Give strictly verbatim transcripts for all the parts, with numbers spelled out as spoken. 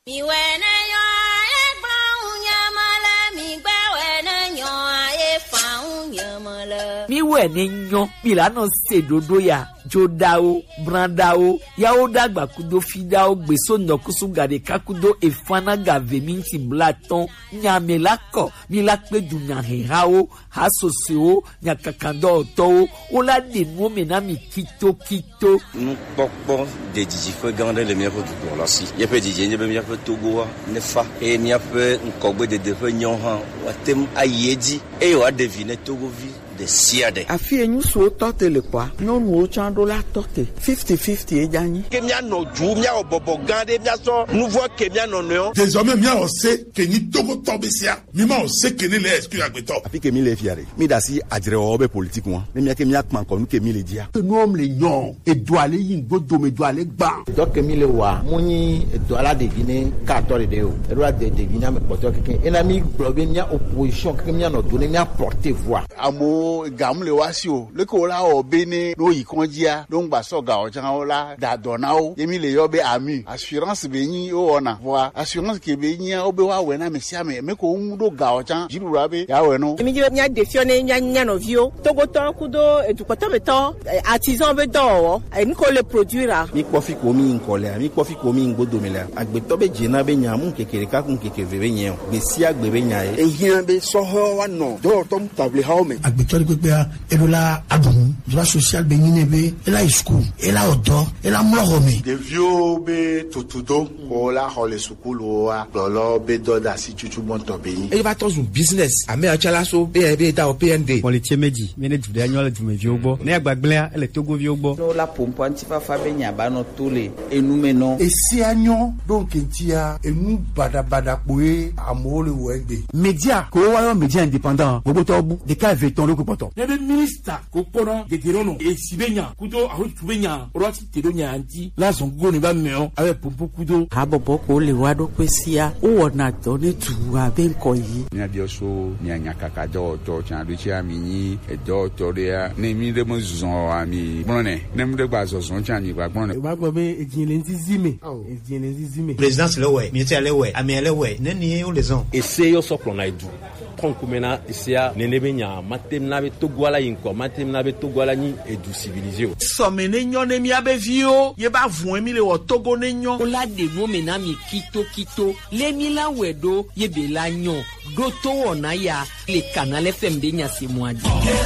mi wena yo e gba unyamala mi gba wena yo e fa unyamala mi wene nyo mi la no se dodo ya jodao brandao yao dagba kudo fidao gbeso nokusu gade kakudo efana gave minti blaton nyamela ko mi la pe du nya hehao hasoseo nya kakando to o la de no mena mi kito kito nous pokpo de dijifo gande le mieux du pour là si y peut dijé y peut mieux togo ne fa et mieux peut nkogbe de de fe nyon han watem ayedi e wa deviner togo vi de siade afi enyu so tote le kwa no no chando la tote fifty fifty e jani ke mia no ju mia obobo gande mia so nouveau ke mia no no désormais mia on sait que ni togo tobesia mi ma on sait que ni le excuse agbeto afi ke mi le fiare mi da si adire obe politique moi ne mia ke mia kman ko nu ke mi le dia que nous homme les yon et doit aller yin godo me doit aller gba donc ke mi le wa muni doit la deviner quatorze de o e doit de deviner me poto ke en ami blobe mia opposition ke mia no donner mia porter voix amo gamle wasio le ko la obene no yikonjia don gba so ga ojan ola da donao yemi le yobe ami assurance be yin o ona wa assurance ke be yin obe wa we na mesia me me ko un do ga ojan jirura be ya we no yemi je nya defione nya nya no vio togo to kudo edukoto beto artisan be do e mi ko le produire mi ko fi ko mi nkole mi ko fi ko mi ngodo mi la agbeto be jina be nya mu kekere ka kun kekeve be nya be si agbe be nya e yin be so ho wa no do to table ha o me agbeto gbegbe elola adun droit social be nyinebe ela school ela odo ela mlorome de vieux be totudo ko la hole school wa lolo be do da si chuchu bonto be ni e va to business ame achala so be be da o P N D on le tie meji mene du annual du me viogbo ne agbagbele ele togo viogbo no la pompo antifa fa be nya ba no tole enume no e si anyo donc entia enu bada bada poe amole wegbe media ko wa media indépendant gbogbo to bu de ka veton lo ko poto nebe minister ko kono de terono e sibenya kudo aho tubenya orati teronya anti la zongo ne ba meo ave pompo kudo habobo ko le wa do pesia o wona to ne tu abe nko yi ni abioso ni anyakaka do to chan do chi ami ni e do to dia ne mi de mo zon ami brone ne mi de gba zon chan ni gba brone ba gbo be ejin nti zime ejin nti zime president le we militaire le we ami le we ne ni o le zon ese yo so klona idu konkumena isia nenebe nya matemna be togwala yinko matemna be togwala ni edu civilisé so menenyo ne mi abevio ye ba vun mi le wo togo nenyo ola de mo mena mi kito kito le mi la wedo ye be la nyo do to wona ya le canal F M de nya se moadi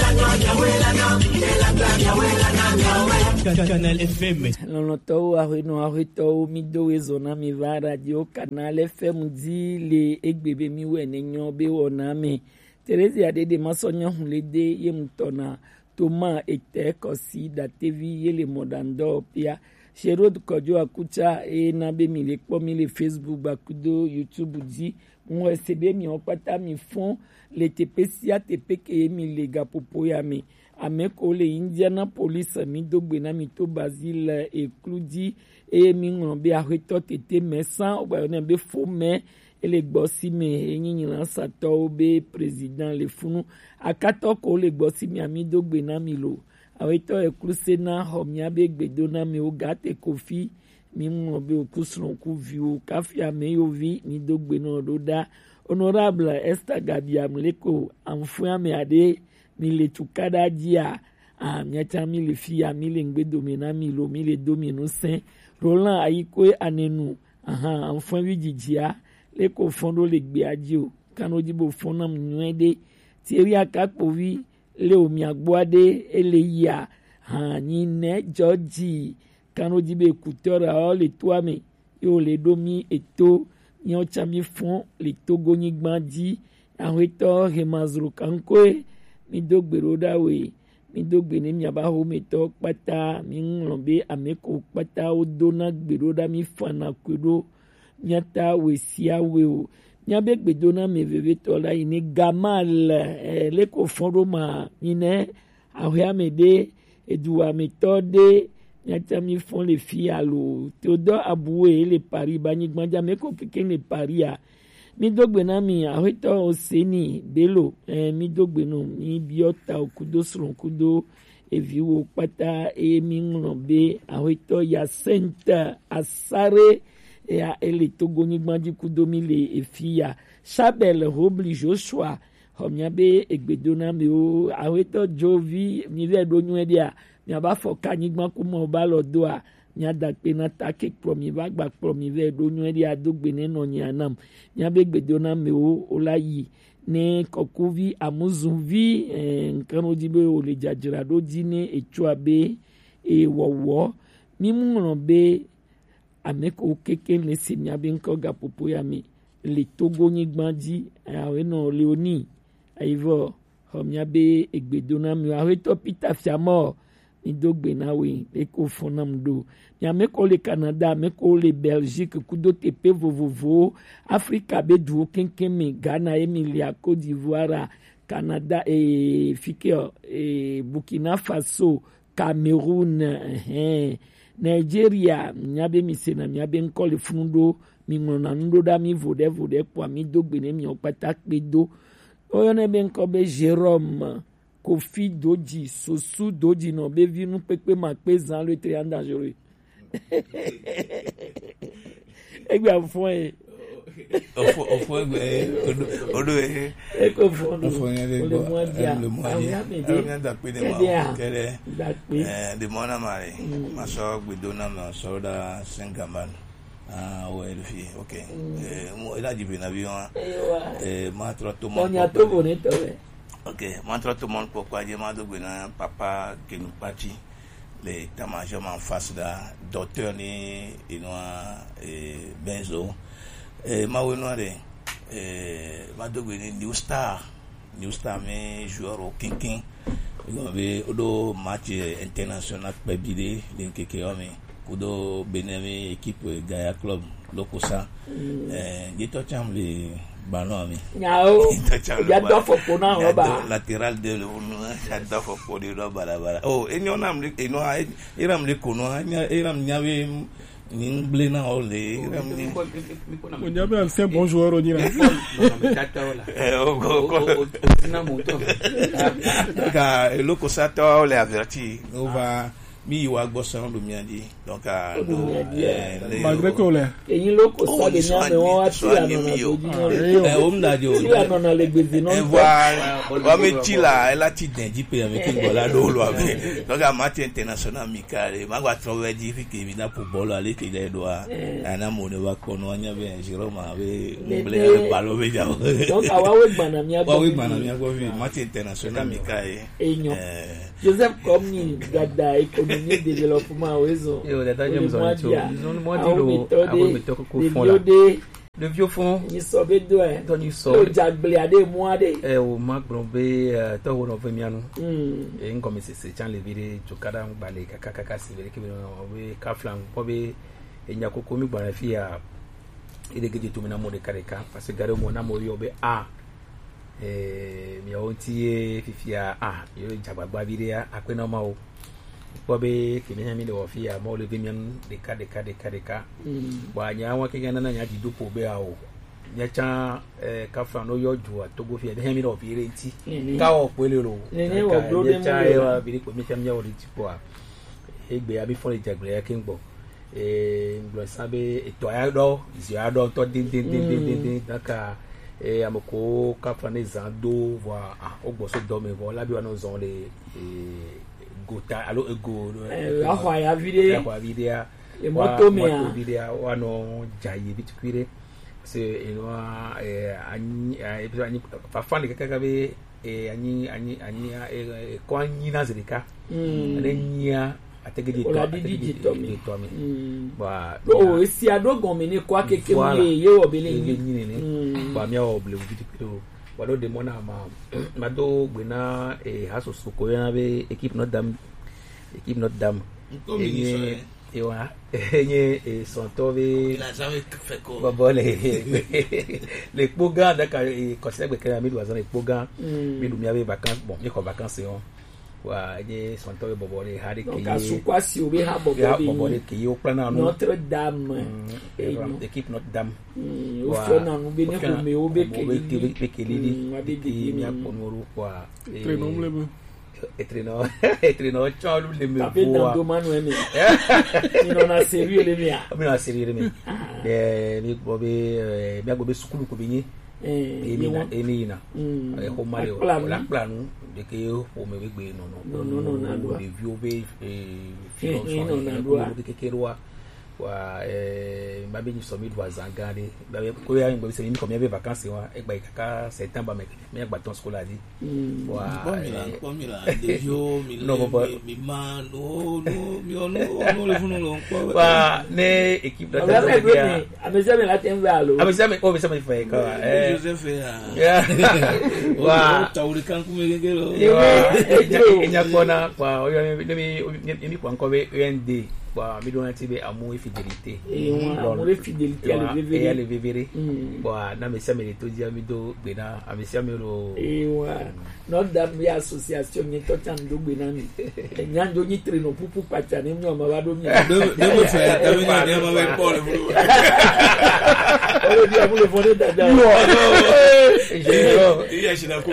canal F M lono to wa no wa to mi do ezona mi va radio canal F M di le egbebe mi we nenyo be wona mi Terezi adede masonyo hulede ye mutona toma ete kosi da T V ye le modando pia Sherod kojo akucha e na be mi le po mi le Facebook bakudo YouTube di mo sebe mi opata mi fon le tepesia tepeke mi le gapopo ya mi ameko le Indiana police mi dogbe na mi to Basile e kludi e mi ngombe arreto tete mesan oba ne be fo me ele gbosi me enyin ran sato be president le funu akato ko le gbosi mi ami dogbe na mi lo aweto e kruse na homia be gbedo na mi o gate kofi mi mo be okusron ku viu kafia me yo vi mi dogbe no do da honorable Esther Gabia Mleko amfua me ade mi le tukada dia a miata mi le fia mi le ngbedo me na mi lo mi le domino sen Roland ayiko anenu aha amfua wi jijia le ko fondo le gbe adio kanoji bo fona mnuede tiri akapo wi le omi agboade ele ya ha ni ne Georgie kanoji be kutora o le toame yo le domi eto ni o chami fon le togo ni gbandi aweto remazru kankoe mi dogbero dawe mi dogbe ni mi aba ho meto pata mi nlombe ameko pata o dona gbero da mi fana kudo nyata wesia we o nyabe gbedona me veve tola ini gamal eh, le ko fondo ma ine ahia mede edua metode nyata mi fon le fialo todo abue le pari bani gbanja me ko keke le paria mi dogbe na mi ahito oseni belo eh, mi dogbe no mi biota okudo sron kudo eviwo pata e mi nglobe ahito ya senta asare ea ele Togo nyigbanji kudomi le efia Chabel Robli Joshua homia be egbedona me o aweto Jovi mi ve do nyu dia mi aba fo ka nyigban ku mo ba lo do a nya da pe na ta ke pro mi va gba pro mi ve do nyu dia do gbe ne no nya nam nya be egbedona me o olayi ne kokuvi amuzunvi nkano jibe o le jajira do di ne echua be e wowo mimu be ameko keke le simia be nko ga popo ya mi le Togo nyigbanji awe no leoni aivo homia be egbedona mi awe to Peter Fiamo mi dogbe na we e ko fonam do mi ameko le Canada ameko le Belgique kudo tepe vovovo Africa be du kenkeme Ghana Emilia Côte d'Ivoire Canada et fikio et Burkina Faso Cameroun eh Nigeria nyabe misena nyabe nkole fundo mi mona ndo da mi vode vode kwa mi dogbe ne mi opata pedo oyone ben ko be Jérôme Kofi Doji Sosu Doji no be vinu pepe ma pezan le très dangereux egbe afon e ofo ofo egbe odo e eko fondo ofo ne le mo le mo ya ya da pe de ma kele eh de mona mare ma so gbedona ma so da Sengaman ah ouais le fi OK eh mo ila di bien avion eh ma trop tout monde on to bonito OK ma trop tout monde pourquoi je m'a donné papa qui nous parti les tamajom en face da docteur ni inoa eh Benzo eh ma wenoare eh ma donné New Star New Star mais joueur au kinkin il avait odo match international pebile linkeke ome kudo benemi équipe Gaia Club lokosa eh dito chamle ballon mi nyao ya do fo pona roba latéral de l'onu ya do fo podi do barabara oh enyo nam le eno iram le kono iram nyawe ni blena ole iram ni on jabe un très bon joueur on dirait eh o go na moto ka lokosa to le averti over mi wa gbosan do mi andi donc ah malgré que le eyin lo ko sa de na me won wa ti anona doju eh o mda jo ti anona le gbeze no wa mi ti la la ti den ji pe mi ki bola do lo abi donc a match international mi kare ma gba tro we di fi ke mi na po bolo ale ke le do a ana mo ne wa kono anya be Jérôme ave mble le balo be ja donc awa we gbana mi agbo wa we gbana mi agbo fi match international mi kare eh Joseph Komni gada économie développement oizo et au détail je me sens tout ils ont moi dit le avant mettre ko fond là le vieux fond ni sobe do e ton ni so o jagble ade mo ade e o ma grombe to wono fe mianu e ngomi se se chan le vire jokada ngbale kaka kaka se vire ke we kaflan po be e nyako ko mi gbara fi ya ide geje to mi na mo de kareka parce que gare mo na mo yo be a eh mi o ti fifia ah yo jagbagba vire ya apena ma o bobe kini mi le ofia mo le vimian de ka de ka de ka de ka ba nya wa ke gana na nya di dupo be a o nya cha eh ka fa no yo ju a Togo fi de mi le ofire nti ka o pele ro ni wo blo de mo le wa bi ko mi tem nya o ri ti po a egbe abi fo le jagbere ya kin gbo eh nglo sabe eto ya do zi ya do to din din din din din daka eh amoko ka fa ne zando wa ah ogbo so do me vo la bi wa no zon le eh gota alo ego eh ahwa ya video ahwa video e moto me moto video wano jayi bitkwire se eno eh ani ani fa fa le kaka be eh ani ani ani e ko anyi na zerika ne nya ategedi to ategedi to mi to mi ba o esi adogon mi ni kwa keke mi ye wo bele ni ni ba mi o ble bitkwire walo de mona ma mado gbena e haso soko ya be équipe not dam équipe not dam e e wa enye e sontove il a jamais fait quoi ba le le poga da ka e conseil be kera mi do azan e poga mi do mi ave vacances bon mi ko vacances on wa enye sontove bobo le hari ke ka su kwa si obi ha bobo ya bobo le ke yo plana no Notre Dame e équipe not dam o fo na no be ne ko me o be ke be ke li di mi aponoro kwa très noble etreno etreno cholu le me bo do manu ene ni no na sérieux le mia mi na sérieux le mi eh ni bo be me go be sukulu ko be ni eh ni na eni na e ko mari o la planu de ke o me be gbe no no no no na do review be eh fi no na do de ke kerwa wa eh mbabe ni somi do azangade mbabe ko ya mbabe se ni ko me be vacances wa e gba ikaka septembre me me gba ton school adi wa pomila de yo mi mi ma no no mi ono no le funu lo nko wa ne équipe de Tanzania ameza me la temba lo ameza me ko be se me fa ka eh Joseph ya wa tauri kan ku me ngelo ya nya kona kwa oyo ni ni kwa nkobe U N D bah mi doon tibe amour et fidélité et amour et fidélité à le vivre et à le vivre bah na me sama le to dia mi do gbe na ami sama lo et wa not that we association ni to chan do gbe na mi nyan do ni treno pupu pacha ni mi o ma ba do mi do do fe do mi na ma be Paul o dia bu le fone da da no iya shina ko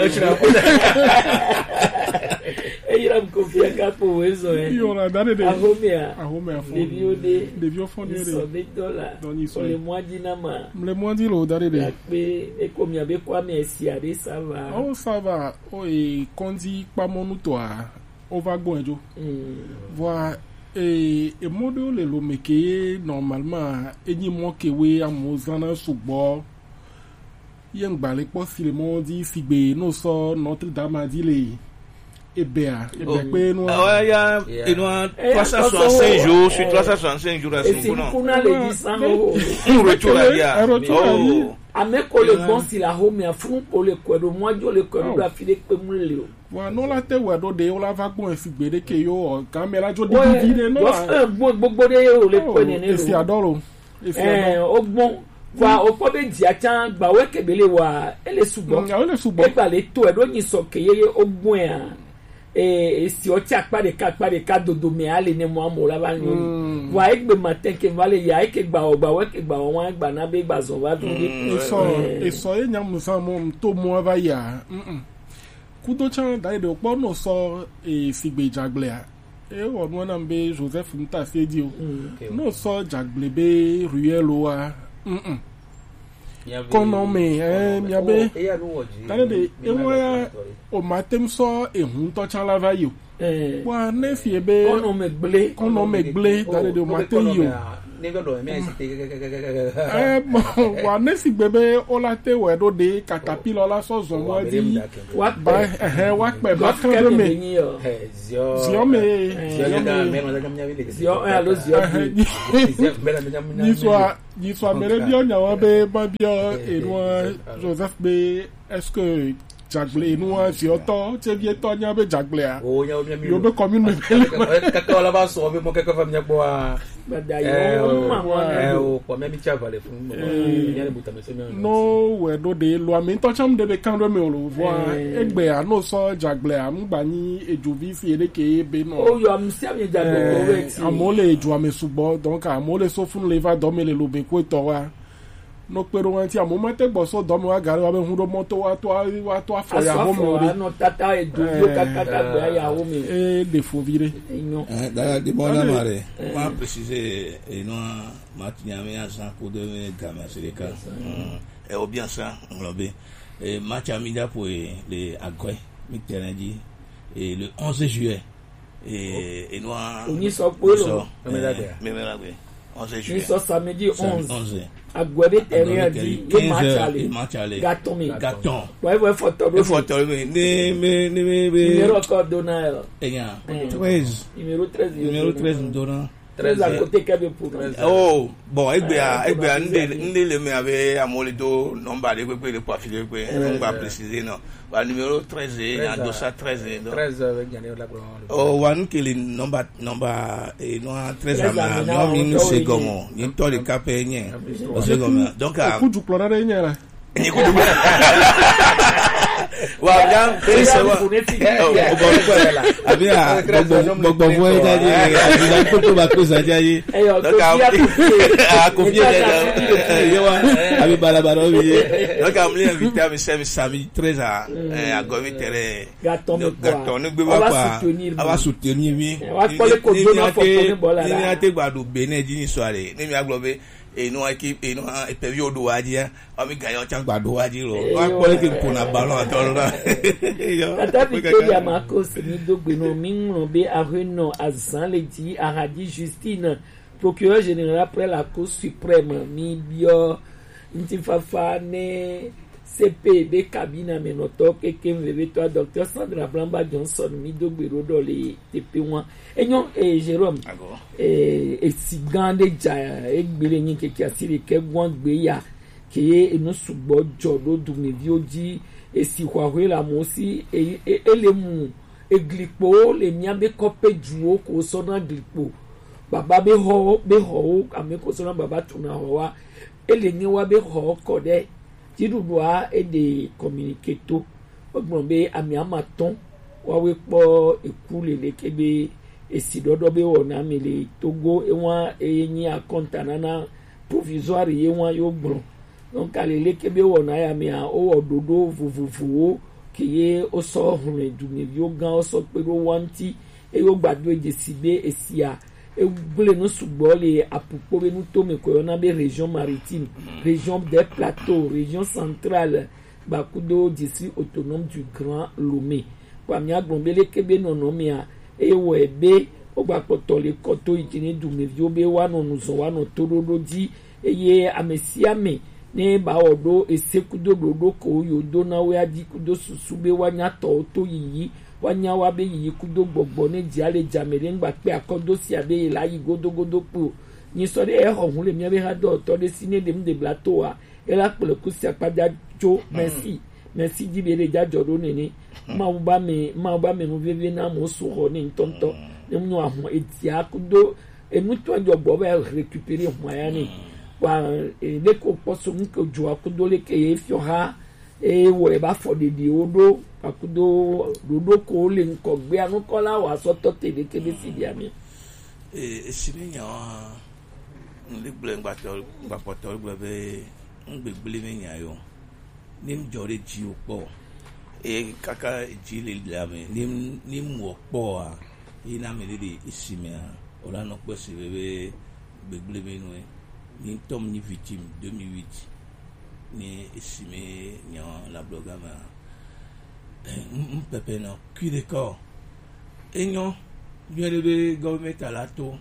ira mkofia kapo wezo eh yo na dane de ahomia ahomia fo devio de devio fo ni so de dollar so le mois na ma le mois di lo dane de pe e komia be kwa mi esiare ça va oh ça va o e kondi pa monu to a o va gbojo voi e e modo le lo meke normalement eni mo kewe amozana sugbo yen gbale po si le mo di sigbe no so Notre Dame di le Ebea, Ebea, nous. Ah ouais, ya, et nous trois cent soixante-cinq jours, sur trois cent soixante-cinq jours à ce moment. Et si on a les dix cents euros. Un retour à l'ia. Oh. A me ko le bon si la home ya fun pour le kwedo moi jo le kwedo la file pe mu le o. Wa no la te wedo de o la va gbon efigbe de ke yo camera jo divide no. Wa gbogbo de yo le pe ne ne. E fi adoro. E fi adoro. Eh, ogbon wa o ko be di atan gba we kebele wa ele sugbon. Ya ele sugbon. E gba le to e do yin so keye ogbon ya. Et si on tient pas de cas pas de cas dodo mais aller ne moi mo la ba ni wa ek be matin ke vale ya ek gba ogba we ke gba won gba na be gba zo va do e so e so e nya mu sa mo to mo va ya mm ku do chan dai de opo no so e sigbe jagle a e won won na be Joseph Nta se di o no so jagle be ruelo a mm kono me eh mi abe tane de e mo ya o matem so e hun to chan lava yo eh wa ne fi ebe kono me gble kono me gble tane de o matem yo ni godo me ase eh wa ne si gbebe o la te we do de caterpillar la so zo mo di wa ba eh wa pe ba kan do me zio zio me zio da me no da kamnya bi zio eh alo zio ni so ni so mere bi onya wa be ba bi o enu Joseph be est-ce que jagle enu si oto che bi to nya be jagle a yo be commune me ka ka la ba so be mo ka ka fa nya bo a eh o ko me mi chava le fun nya le buta me se no we do de lo ami to cham de be kan do me o lo voi egbe a no so jagle am gba ni eju vi fi ele ke be no o yo am si am jagle correct amole eju am subo donc amole so fun le va do me le lo be ko to wa no pero anti amoma te boso do me wa gare wa be hu do moto wa to wa to afo ya ho mo re no tata eju yo kakata gba ya ho mi e de fo vire eh da di bona mare ma préciser et non matnya me asa ko de gama serika e o bien ça on l'a bien et match amida pour les agwe mi terrain et le onze juillet et et noir on y so polo me la be onze juillet ni so samedi onze agwebe terrain di e match aller gaton mi gaton ouais ouais photo e photo ni ni ni numéro code d'honneur enya treize numéro treize numéro treize dona treize à côté kabe pour oh bon egbe a egbe a nde nde le me ave amole do number de pe le pour filer pe on va préciser non ba numéro treize na dosa treize donc treize avec gagner la oh one kili number number et no treize ama no mi no segomo ni to le cape yen o segomo donc a ku du plorare yen la ni ku du wa bien c'est wa o bo ko la abi a gbogbo gbogbo e da je abi da ko to ba ko sa jaye donc a ko bien da ye wa abi bala bala o ye donc am le invité à me samedi treize à à gomi tere gaton gaton ni gbe wa pa aba soutenir mi wa ko le ko do na photo ni bola ni ate gbadu benin ji ni soare ni mi aglobe et nous équipe et nous et période do aji o mi gayo chan gba do aji ro wa ko le ki ko na ballon to la ata Victoria Marcos ni dogbe no mi nron be areno azan le di aradi Justine procureur général après la Cour suprême mi bio ntifafa ne C P de cabine menoto keke mveve toi docteur Sandra Blamba Johnson mi dogbe ro do le T P one enyon e Jérôme e e sigande ja e gbele yin keke asiri ke gwan gbe ya ke enu sugbo jodo du me vi oji e si hwahwe la mo si e ele mu eglipo le miabe kope juo ko so na glipo baba be ho be ho ame ko so na baba tuna ho wa ele ni wa be ho ko de tidudoa e de communiquer to ogbon be ami amaton wa we po ekule le kebe esi dodo be wona mi le Togo e won e yin akonta nana provisoire ye won yo gbon donc ale le kebe wona ya mi a o ododo vuvuvu kiye o so hun edu mi yo gan o so pe ro wanti e yo gbadu eje sibe esia e gbele no sugbo le apupo be nu to me ko na be région maritime région des plateaux région centrale bakudo district autonome du Grand Lomé kwa mi agbon be le kebe no no mi a e wo ebe o gba poto le koto ijini du me vi obe wa no nuzo wa no torodo di eye amesiame ne ba odo esekudo dodo ko yodo na we adi kudo susube wa nya to to yiyi wa nya wa be yiyi kudo gbogbo ne di ale jamere ngba pe akodo si abe la yi godogodo po ni so de e ohun le mi abe ha do to de sine de mde blato wa e la pele ku si apada jo merci merci di bele ja jodo nene ma uba me ma uba me mu veve na mo so ho ni ntonto ne mu ahun etia kudo e mu to jo bo ba récupérer ho ya ni wa e le ko poso mu ko jo akudo le ke e fio ha e wo e ba fo de di odo akudo dodo ko le nko gbe anu kola wa so to tele kebe si bia mi e siminya le ble ngba to ngba poto gbe be ngbe gbele mi nya yo nim jore ji opo e kaka ji le lame nim nim opo a ina me de isimia ola no pe se bebe gbele mi no ni tom ni victime deux mille huit ni isime nya la blogama un pepe no qui de corps enyo bien le government à la to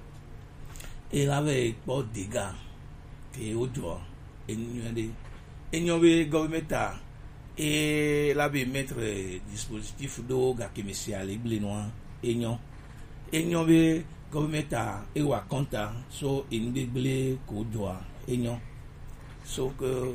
et avait pas de dégâts que ojo enyo de enyo be government a et la be mettre dispositif do ga commercial ible noir enyo enyo be government a e wa konta so in de ble ko joa enyo so que